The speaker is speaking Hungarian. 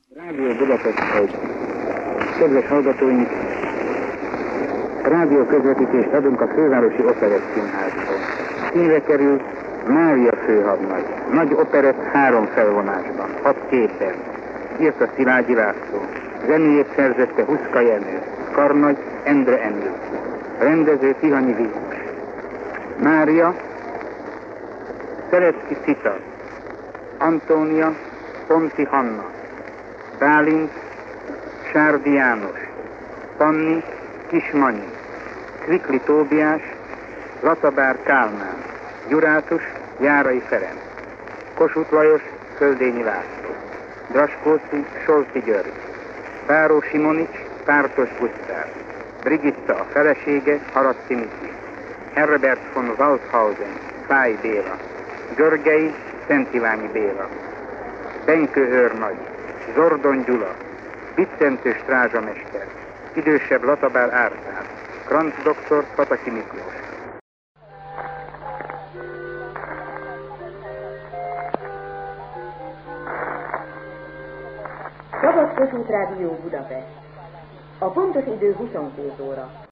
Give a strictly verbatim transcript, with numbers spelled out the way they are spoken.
Rádió Budapest egy. Kedves hallgatóink, rádió közvetítést adunk a Fővárosi Operett Színházból. Színre kerül Mária főhadnagy. Nagy operett három felvonásban, hat képen. Írta Szilágyi László. Zenéjét szerzette Huszka Jenő. Karnagy Endre Endő. Rendező Tihanyi Vilmos. Mária Szerecki Cita. Antónia Ponti Hanna. Bálint Sárdi János. Panni Kismanyi. Kvikli Tóbiás Latabár Kálmán. Gyurátus Járai Ferenc. Kossuth Lajos Földényi László. Draskóci Solti György. Páró Simonics Pártos Gusztáv. Brigitta a felesége Haraszti Miki. Herbert von Waldhausen Fáj Béla. Görgei Szent Iványi Béla. Benkő őrnagy Zordon Gyula. Biccentő strázsamester. Idősebb Latabár Árpád. Kranz doktor Pataki Miklós. Szabad Kossuth Rádió Budapest. A pontos idő huszonkét óra.